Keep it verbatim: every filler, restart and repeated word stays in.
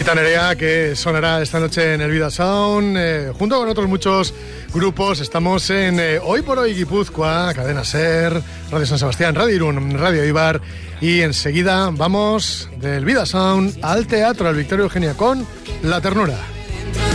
Quita Nerea, que sonará esta noche en el Vida Sound, eh, junto con otros muchos grupos. Estamos en eh, Hoy por Hoy Guipúzcoa, Cadena Ser, Radio San Sebastián, Radio Irún, Radio Ibar, y enseguida vamos del Vida Sound al teatro, al Victoria Eugenia con La Ternura.